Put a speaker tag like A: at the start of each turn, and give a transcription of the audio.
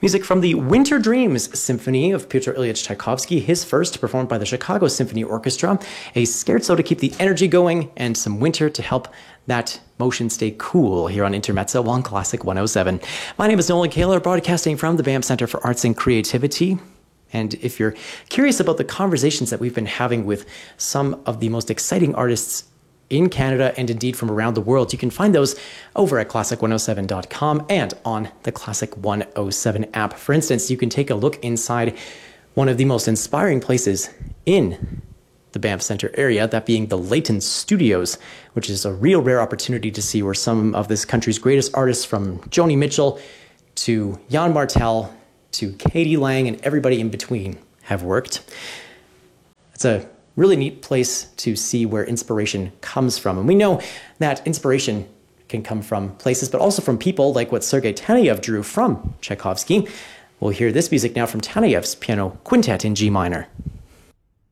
A: Music from the Winter Dreams Symphony of Pyotr Ilyich Tchaikovsky, his first, performed by the Chicago Symphony Orchestra. A scherzo to keep the energy going and some winter to help that motion stay cool here on Intermezzo on Classic 107. My name is Nolan Kaler, broadcasting from the BAM Center for Arts and Creativity. And if you're curious about the conversations that we've been having with some of the most exciting artists in Canada and indeed from around the world, you can find those over at classic107.com and on the Classic 107 app. For instance, you can take a look inside one of the most inspiring places in the Banff Center area, that being the Layton Studios, which is a real rare opportunity to see where some of this country's greatest artists, from Joni Mitchell to Jan Martel to Katie Lang and everybody in between, have worked. It's a really neat place to see where inspiration comes from. And we know that inspiration can come from places, but also from people, like what Sergei Taneyev drew from Tchaikovsky. We'll hear this music now from Taneyev's Piano Quintet in G minor.